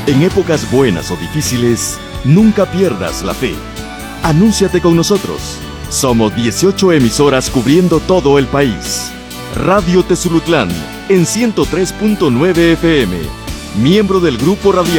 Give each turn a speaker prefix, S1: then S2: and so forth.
S1: En épocas buenas o difíciles, nunca pierdas la fe. Anúnciate con nosotros. Somos 18 emisoras cubriendo todo el país. Radio Tezulutlán en 103.9 FM. Miembro del Grupo Radial